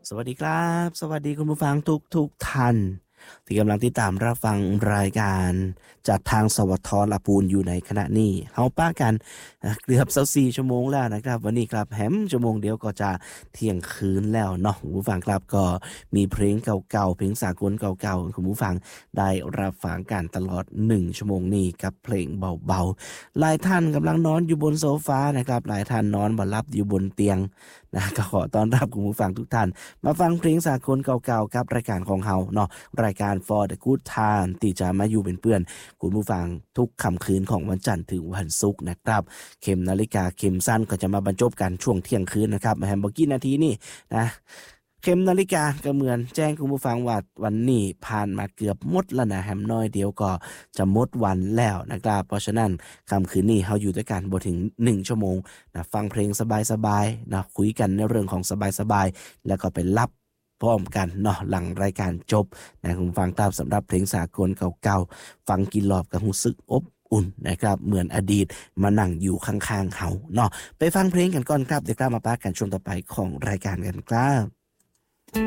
สวัสดีครับสวัสดีคุณผู้ฟังทุกท่านที่กำลังติดตามรับฟังรายการจากทางสวทลปูนอยู่ในขณะนี้เฮาป้ากันเกือบ24ชั่วโมงแล้วนะครับวันนี้ครับแฮมชั่วโมงเดียวก็จะเที่ยงคืนแล้วเนาะคุณผู้ฟังครับก็มีเพลงเก่าๆเพลงสากลเก่าๆคุณผู้ฟังได้รับฟังกันตลอด1ชั่วโมงนี้กับเพลงเบาๆหลายท่านกำลังนอนอยู่บนโซฟานะครับหลายท่านนอนบ่หลับอยู่บนเตียงนะก็ขอต้อนรับคุณผู้ฟังทุกท่านมาฟังเพลงสากลเก่าๆกับรายการของเฮาเนาะรายการ For the Good Time ที่จะมาอยู่เป็นเพื่อนคุณผู้ฟังทุกค่ำคืนของวันจันทร์ถึงวันศุกร์นะครับเข็มนาฬิกาเข็มสั้นก็จะมาบรรจบกันช่วงเที่ยงคืนนะครับแฮมบอกกี่นาทีนี่นะเข็มนาฬิกาก็เหมือนแจ้งคุณผู้ฟังว่าวันนี้ผ่านมาเกือบหมดแล้วนะแฮมน้อยเดียวก็จะหมดวันแล้วนะครับเพราะฉะนั้นค่ำคืนนี้เฮาอยู่ด้วยกันบ่ถึง1ชั่วโมงนะฟังเพลงสบายๆนะคุยกันในเรื่องของสบายๆแล้วก็ไปรับพร้อมกันเนาะหลังรายการจบนะคุณฟังตามสำหรับเพลงสากลเก่าๆฟังกี่รอบก็รู้สึกอบอุ่นนะครับเหมือนอดีตมานั่งอยู่ข้างๆเฮาเนาะไปฟังเพลงกันก่อนครับเดี๋ยวกลับมาปะกันช่วงต่อไปของรายการกันครับ